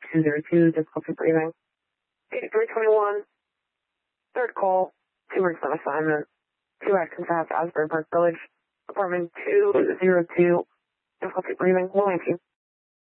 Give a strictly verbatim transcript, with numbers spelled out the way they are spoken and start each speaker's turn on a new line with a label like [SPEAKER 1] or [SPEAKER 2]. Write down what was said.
[SPEAKER 1] two zero two, difficulty breathing. eighty-three twenty-one, third call, two works on assignment, two Atkins Ave, Asbury Park Village, apartment two zero two, difficulty breathing, one nineteen.